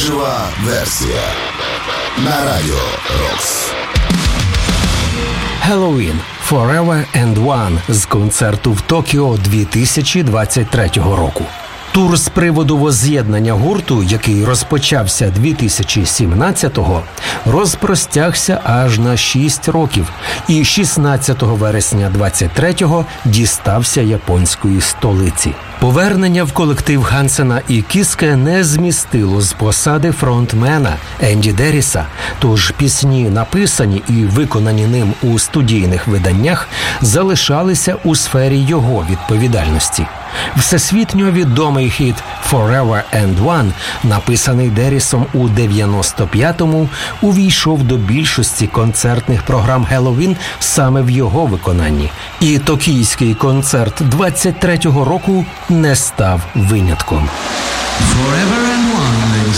Жива версія на Радіо Рокс. Halloween Forever and One з концерту в Токіо 2023 року. Тур з приводу возз'єднання гурту, який розпочався 2017-го, розпростягся аж на 6 років і 16 вересня 23-го дістався японської столиці. Повернення в колектив Гансена і Кіске не змістило з посади фронтмена Енді Дерріса, тож пісні, написані і виконані ним у студійних виданнях, залишалися у сфері його відповідальності. Всесвітньо відомий хіт «Forever and One», написаний Деррісом у 95-му, увійшов до більшості концертних програм «Halloween» саме в його виконанні. І токійський концерт 23-го року не став винятком. Forever and One, ladies